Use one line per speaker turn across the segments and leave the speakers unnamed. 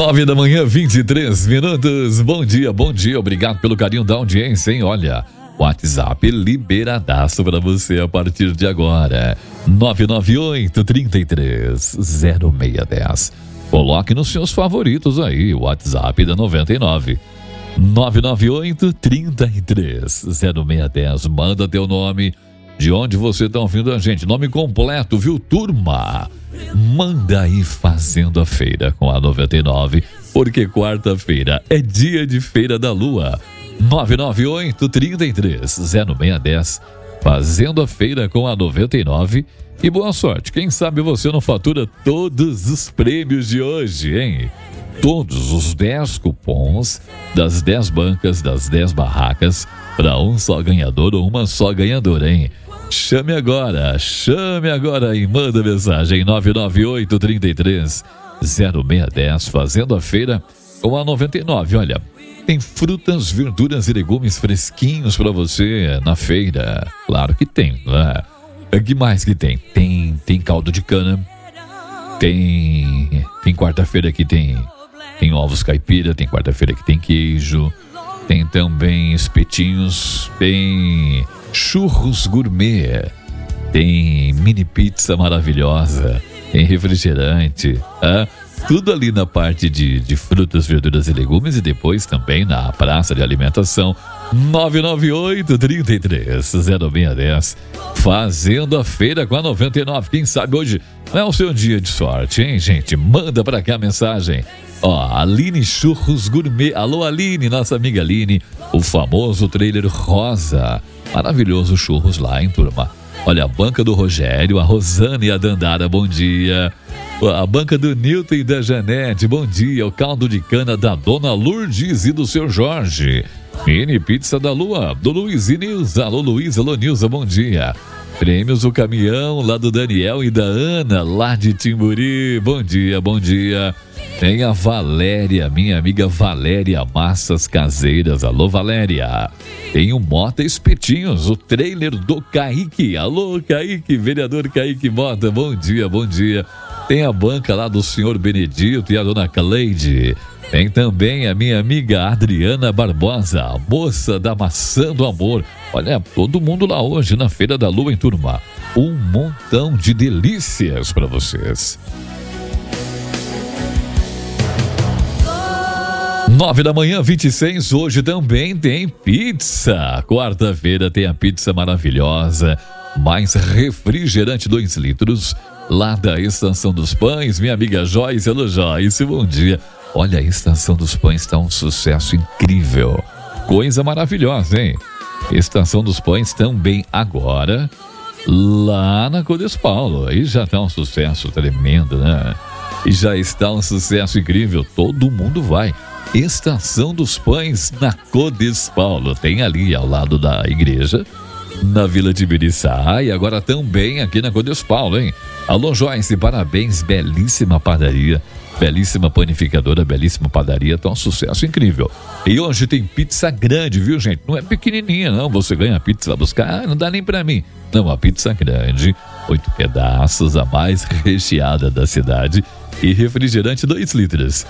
9 da manhã, 23 minutos. Bom dia, obrigado pelo carinho da audiência, hein? Olha, WhatsApp liberadaço pra você a partir de agora. 998-33-0610. Coloque nos seus favoritos aí, o WhatsApp da 99. 998-33-0610. Manda teu nome, de onde você tá ouvindo a gente. Nome completo, viu, turma? Manda aí Fazendo a Feira com a 99, porque quarta-feira é dia de Feira da Lua. 998-33-0610. Fazendo a Feira com a 99. E boa sorte, quem sabe você não fatura todos os prêmios de hoje, hein? Todos os 10 cupons das 10 bancas, das 10 barracas, para um só ganhador ou uma só ganhadora, hein? Chame agora e manda mensagem 998-33-0610, Fazendo a Feira com a 99. Olha, tem frutas, verduras e legumes fresquinhos para você na feira. Claro que tem, né? O que mais que tem? Tem caldo de cana, tem quarta-feira que tem ovos caipira, tem quarta-feira que tem queijo, tem também espetinhos, tem churros gourmet, tem mini pizza maravilhosa, tem refrigerante, tudo ali na parte de frutas, verduras e legumes, e depois também na praça de alimentação. 998-33-0610. Fazendo a Feira com a 99. Quem sabe hoje não é o seu dia de sorte, hein, gente? Manda pra cá a mensagem. Ó, Aline Churros Gourmet. Alô, Aline, nossa amiga Aline. O famoso trailer rosa. Maravilhoso churros lá, hein, turma? Olha, a banca do Rogério, a Rosana e a Dandara, bom dia. A banca do Nilton e da Janete, bom dia. O caldo de cana da Dona Lourdes e do seu Jorge. Mini pizza da Lua, do Luiz e Nilza. Alô, Luiz, alô, Nilza, bom dia. Prêmios o caminhão lá do Daniel e da Ana, lá de Timburi. Bom dia, bom dia. Tem a Valéria, minha amiga Valéria, massas caseiras. Alô, Valéria. Tem o Mota Espetinhos, o trailer do Kaique. Alô, Kaique, vereador Kaique Mota, bom dia, bom dia. Tem a banca lá do senhor Benedito e a dona Cleide. Tem também a minha amiga Adriana Barbosa, a moça da maçã do amor. Olha, todo mundo lá hoje na Feira da Lua, em turma. Um montão de delícias para vocês. 9 da manhã, 26, hoje também tem pizza. Quarta-feira tem a pizza maravilhosa, mais refrigerante 2 litros, lá da Estação dos Pães. Minha amiga Joyce, alô Joyce, bom dia. Olha, a Estação dos Pães está um sucesso incrível. Coisa maravilhosa, hein? Estação dos Pães também agora, lá na Codes Paulo. Aí já está um sucesso tremendo, né? E já está um sucesso incrível. Todo mundo vai. Estação dos Pães na Codes Paulo. Tem ali ao lado da igreja, na Vila de Biriçá, e agora também aqui na Codes Paulo, hein? Alô, Joyce, parabéns, belíssima padaria. Belíssima panificadora, belíssima padaria, tá um sucesso incrível. E hoje tem pizza grande, viu, gente? Não é pequenininha, não. Você ganha a pizza, vai buscar, não dá nem pra mim. Não, a pizza grande, 8 pedaços, a mais recheada da cidade. E refrigerante 2 litros.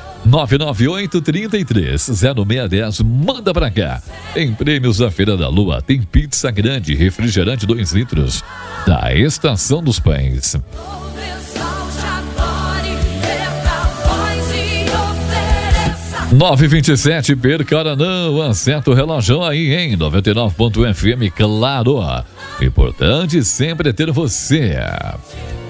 998-33-0610. Manda pra cá. Tem prêmios da Feira da Lua. Tem pizza grande, refrigerante 2 litros. Da Estação dos Pães. 9h27, perca não, acerta o relógio aí, hein? 99.fm, claro. O importante sempre é ter você.